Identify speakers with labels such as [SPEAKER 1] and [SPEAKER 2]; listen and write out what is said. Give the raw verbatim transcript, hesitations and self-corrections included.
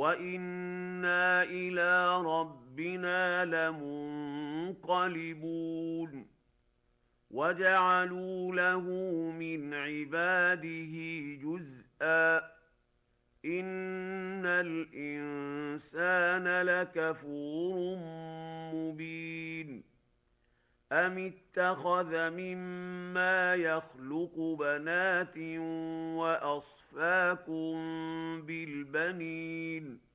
[SPEAKER 1] وإنا إلى ربنا لمنقلبون وجعلوا له من عباده جزءا إن الإنسان لكفور مبين أم اتخذ مما يخلق بنات وأصفاكم بالبنين